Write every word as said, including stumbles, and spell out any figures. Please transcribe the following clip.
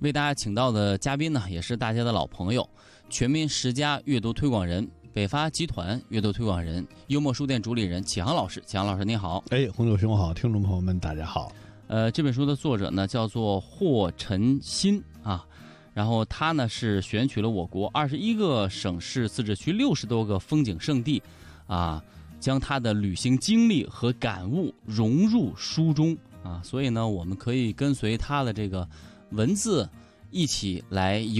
为大家请到的嘉宾呢，也是大家的老朋友，全民十佳阅读推广人、北发集团阅读推广人、幽默书店主理人启航老师。启航老师您好。 哎，红酒兄好，听众朋友们大家好。 呃，这本书的作者呢叫做霍晨新啊，然后他呢是选取了我国二十一个省市自治区六十多个风景胜地啊，将他的旅行经历和感悟融入书中啊，所以呢，我们可以跟随他的这个文字一起来游